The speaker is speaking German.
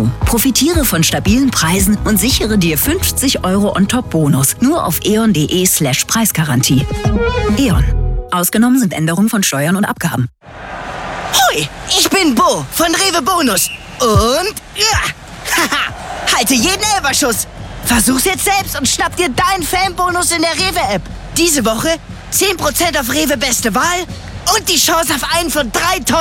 Euro. Profitiere von stabilen Preisen und sichere dir 50 Euro on-top-Bonus. Nur auf e.on.de/Preisgarantie. E.ON. Ausgenommen sind Änderungen von Steuern und Abgaben. Hui, ich bin Bo von Rewe Bonus. Und haha, halte jeden Elferschuss. Versuch's jetzt selbst und schnapp dir deinen Fanbonus in der Rewe-App. Diese Woche 10% auf Rewe Beste Wahl und die Chance auf einen von 3 Tonnen